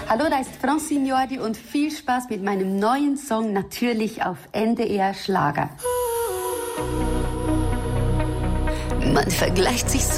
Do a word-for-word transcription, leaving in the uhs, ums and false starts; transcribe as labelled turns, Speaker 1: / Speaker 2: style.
Speaker 1: Hallo, da ist Francine Jordi und viel Spaß mit meinem neuen Song, natürlich auf N D R Schlager.
Speaker 2: Man vergleicht sich so